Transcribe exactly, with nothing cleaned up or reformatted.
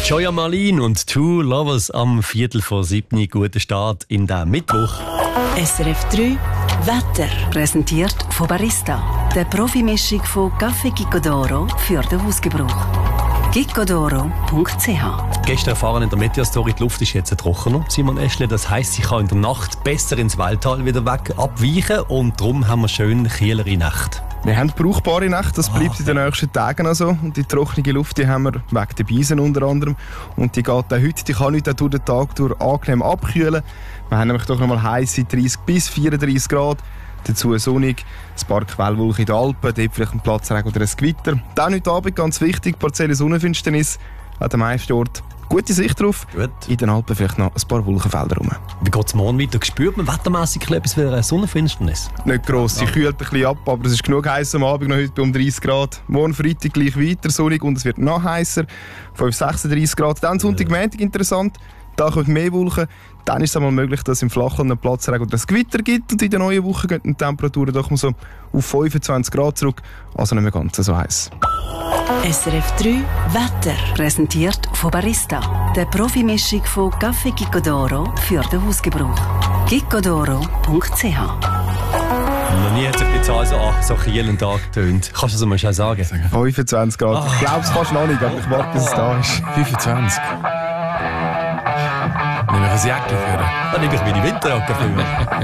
Joya Marlin und Two Lovers am Viertel vor sieben. Guten Start in den Mittwoch. S R F drei Wetter. Präsentiert von Barista. Der Profimischung von Café Gicodoro für den Hausgebrauch. gicodoro punkt c h. Gestern erfahren in der Meteostory, die Luft ist jetzt trockener, Simon Eschle. Das heisst, sie kann in der Nacht besser ins Waldtal wieder weg abweichen und darum haben wir schön kühlere Nacht. Wir haben brauchbare Nächte, das bleibt ah, in den nächsten Tagen auch so. Und die trockene Luft, die haben wir wegen der Beisen unter anderem. Und die geht auch heute, die kann heute auch durch den Tag durch angenehm abkühlen. Wir haben nämlich doch noch mal heisse dreißig bis vierunddreißig Grad. Dazu sonnig, ein paar Quellwolken in den Alpen, dort vielleicht ein Platzregen oder ein Gewitter. Dann heute Abend, ganz wichtig, partielle Sonnenfinsternis. An den meisten Orten gute Sicht drauf. Gut. In den Alpen vielleicht noch ein paar Wolkenfelder rum. Wie geht es morgen weiter? Spürt man wettermässig etwas für eine Sonnenfinsternis? Nicht gross, sie kühlt ein bisschen ab, aber es ist genug heiß am Abend, noch heute bei um dreißig Grad. Morgen Freitag gleich weiter sonnig und es wird noch heißer, fünf, sechsunddreißig Grad. Dann Sonntag, Montag interessant, da kommt mehr Wolken. Dann ist es einmal möglich, dass es im Flachland einen Platzregen oder ein Gewitter gibt. Und in der neuen Woche gehen die Temperaturen doch mal so auf fünfundzwanzig Grad zurück. Also nicht mehr ganz so heiß. S R F drei Wetter. Präsentiert von Barista. Der Profimischung von Café Gicodoro für den Hausgebrauch. gicodoro punkt c h. Noch nie hat sich die Zahl so, ach, so kielend Tag getönt. Kannst du das mal schnell sagen? fünfundzwanzig Grad. Ah. Ich glaube es fast noch nicht, aber ich warte, bis es da ist. fünfundzwanzig. Nehme ich ein Jäckchen für. Dann nehme ich mir die Winterjacke für.